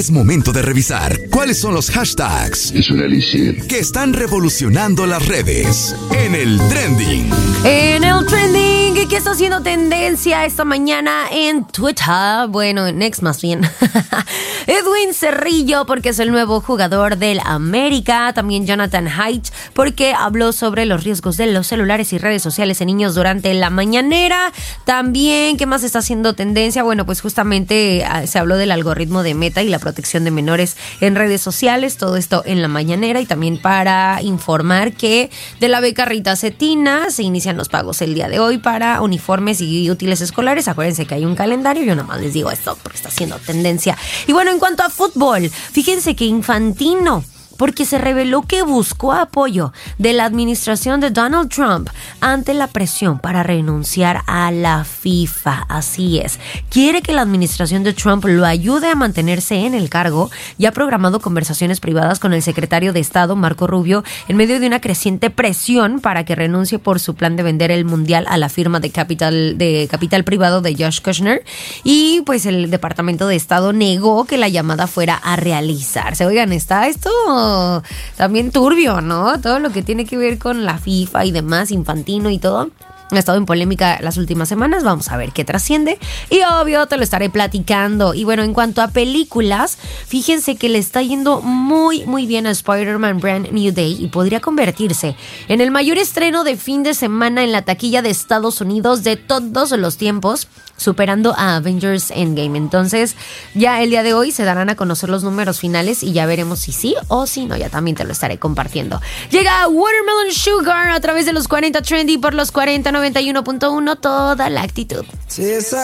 Es momento de revisar cuáles son los hashtags Es un elixir que están revolucionando las redes en el trending. En el trending, ¿qué está haciendo tendencia esta mañana en Twitter? Bueno, en X más bien. Edwin Cerrillo, porque es el nuevo jugador del América. También Jonathan Haidt, porque habló sobre los riesgos de los celulares y redes sociales en niños durante la mañanera. También, ¿qué más está haciendo tendencia? Bueno, pues justamente se habló del algoritmo de Meta y la protección de menores en redes sociales. Todo esto en la mañanera. Y también para informar que de la beca Rita Cetina se inician los pagos el día de hoy para uniformes y útiles escolares. Acuérdense que hay un calendario. Yo nomás les digo esto porque está haciendo tendencia. Y bueno, en cuanto a fútbol, fíjense que Infantino, porque se reveló que buscó apoyo de la administración de Donald Trump ante la presión para renunciar a la FIFA. Así es, quiere que la administración de Trump lo ayude a mantenerse en el cargo y ha programado conversaciones privadas con el secretario de Estado, Marco Rubio, en medio de una creciente presión para que renuncie por su plan de vender el mundial a la firma de capital privado de Josh Kushner. Y pues el Departamento de Estado negó que la llamada fuera a realizarse. Oigan, ¿está esto también turbio, ¿no? Todo lo que tiene que ver con la FIFA y demás, Infantino y todo. Ha estado en polémica las últimas semanas. Vamos a ver qué trasciende. Y obvio te lo estaré platicando. Y bueno, en cuanto a películas, fíjense que le está yendo muy, muy bien a Spider-Man Brand New Day y podría convertirse en el mayor estreno de fin de semana en la taquilla de Estados Unidos de todos los tiempos, superando a Avengers Endgame. Entonces, ya el día de hoy se darán a conocer los números finales y ya veremos si sí o si no. Ya también te lo estaré compartiendo. Llega Watermelon Sugar a través de los 40 Trendy por los 40 91.1, toda la actitud.